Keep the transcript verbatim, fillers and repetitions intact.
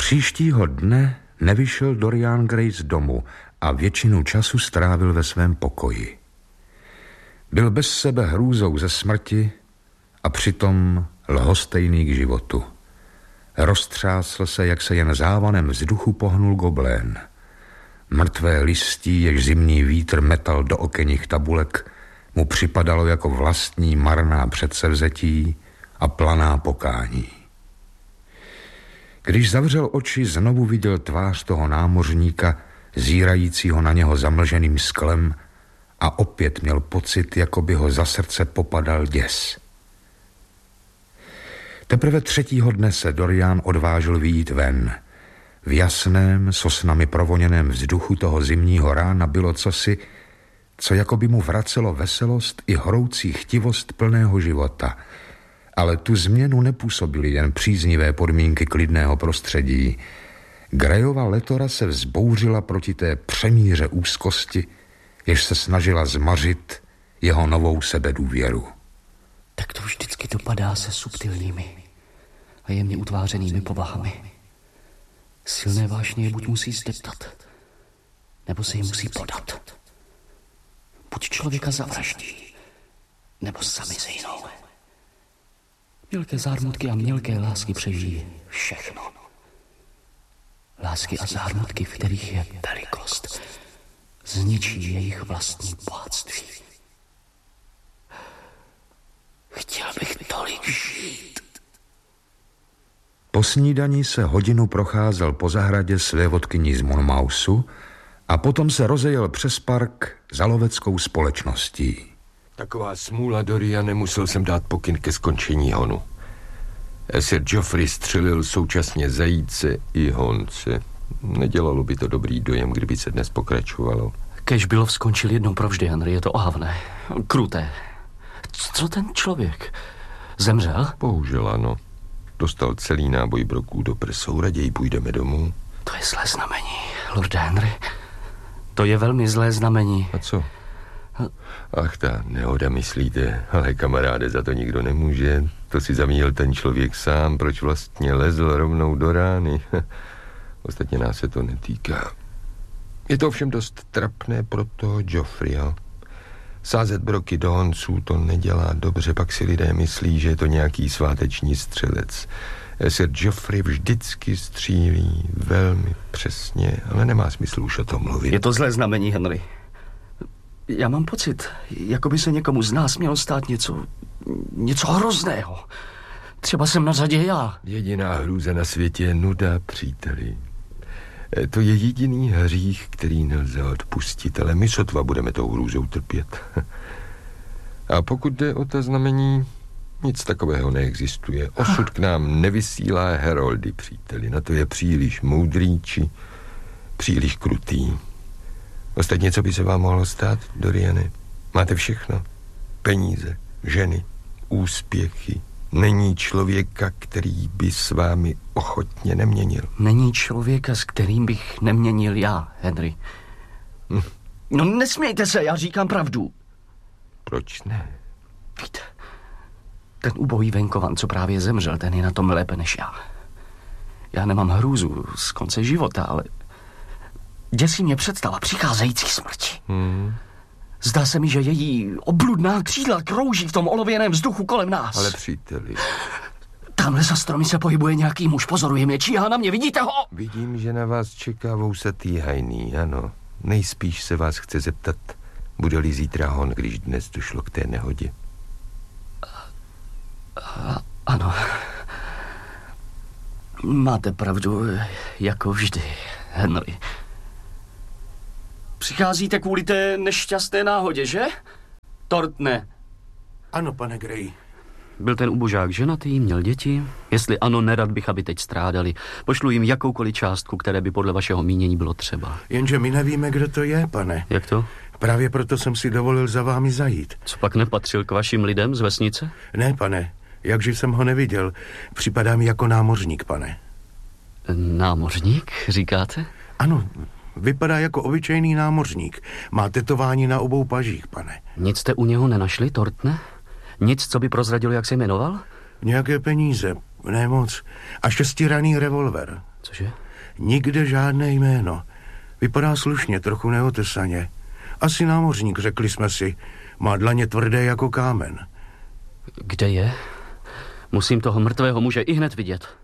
Příštího dne nevyšel Dorian Gray z domu a většinu času strávil ve svém pokoji. Byl bez sebe hrůzou ze smrti a přitom lhostejný k životu. Roztřásl se, jak se jen závanem vzduchu pohnul goblén. Mrtvé listí, jež zimní vítr metal do okenních tabulek, mu připadalo jako vlastní marná předsevzetí a planá pokání. Když zavřel oči, znovu viděl tvář toho námořníka, zírajícího na něho zamlženým sklem, a opět měl pocit, jako by ho za srdce popadal děs. Teprve třetího dne se Dorian odvážil vyjít ven. V jasném, sosnami provoněném vzduchu toho zimního rána bylo cosi, co jako by mu vracelo veselost i horoucí chtivost plného života. Ale tu změnu nepůsobily jen příznivé podmínky klidného prostředí. Grayova letora se vzbouřila proti té přemíře úzkosti, jež se snažila zmařit jeho novou sebedůvěru. Tak to vždycky dopadá se subtilními a jemně utvářenými povahami. Silné vášně je buď musí zdeptat, nebo se jim musí podat. Buď člověka zavraždí, nebo sami zhynou. Mělké zármutky a mělké lásky přežijí všechno. Lásky a zármutky, v kterých je velikost, zničí jejich vlastní bohatství. Chtěl bych tolik žít. Po snídani se hodinu procházel po zahradě své vodkyní z Monmousu a potom se rozejel přes park za loveckou společností. Taková smůla, Dorian, nemusel jsem dát pokyn ke skončení honu. Sir Geoffrey střelil současně zajíce i honce. Nedělalo by to dobrý dojem, kdyby se dnes pokračovalo. Kež Bylov skončil jednou provždy, Henry, je to ohavné, kruté. Co ten člověk? Zemřel? Bohužel ano. Dostal celý náboj broků do prsou, raději půjdeme domů. To je zlé znamení, Lorde Henry. To je velmi zlé znamení. A co? Ach, ta nehoda, myslíte, ale kamaráde, za to nikdo nemůže. To si zamíjel ten člověk sám, proč vlastně lezl rovnou do rány. Ostatně nás se to netýká. Je to ovšem dost trapné pro toho Geoffreyho. Sázet broky do honců to nedělá dobře, pak si lidé myslí, že je to nějaký sváteční střelec. Sir Geoffrey vždycky střílí velmi přesně, ale nemá smysl už o tom mluvit. Je to zlé znamení, Henry. Já mám pocit, jako by se někomu z nás mělo stát něco, něco hrozného. Třeba jsem na řadě já. Jediná hrůza na světě je nuda, příteli. To je jediný hřích, který nelze odpustit, ale my sotva budeme tou hrůzou trpět. A pokud jde o ta znamení, nic takového neexistuje. Osud k nám nevysílá heroldy, příteli. Na to je příliš moudrý či příliš krutý. Ostatně, co by se vám mohlo stát, Doriane? Máte všechno. Peníze, ženy, úspěchy. Není člověka, který by s vámi ochotně neměnil. Není člověka, s kterým bych neměnil já, Henry. Hm. No nesmějte se, já říkám pravdu. Proč ne? Víte, ten ubohý venkovan, co právě zemřel, ten je na tom lépe než já. Já nemám hrůzu z konce života, ale děsí mě představa přicházející smrti. Hmm. Zdá se mi, že její obludná křídla krouží v tom olověném vzduchu kolem nás. Ale příteli... Tamhle za stromy se pohybuje nějaký muž, pozoruje mě, číhá na mě, vidíte ho? Vidím, že na vás čeká vousatý hajný, ano. Nejspíš se vás chce zeptat, bude-li zítra hon, když dnes došlo k té nehodě. A, ano. Máte pravdu, jako vždy, Henry. Přicházíte kvůli té nešťastné náhodě, že? Tortne. Ano, pane Gray. Byl ten ubožák ženatý, měl děti? Jestli ano, nerad bych, aby teď strádali. Pošlu jim jakoukoliv částku, které by podle vašeho mínění bylo třeba. Jenže my nevíme, kdo to je, pane. Jak to? Právě proto jsem si dovolil za vámi zajít. Co pak nepatřil k vašim lidem z vesnice? Ne, pane. Jakže jsem ho neviděl. Připadá mi jako námořník, pane. Námořník, říkáte? Ano, vypadá jako obyčejný námořník. Má tetování na obou pažích, pane. Nic jste u něho nenašli, Tortne? Nic, co by prozradilo, jak se jmenoval? Nějaké peníze, ne moc. A šestiraný revolver. Cože? Cože? Nikde žádné jméno. Vypadá slušně, trochu neotesaně. Asi námořník, řekli jsme si. Má dlaně tvrdé jako kámen. Kde je? Musím toho mrtvého muže i hned vidět.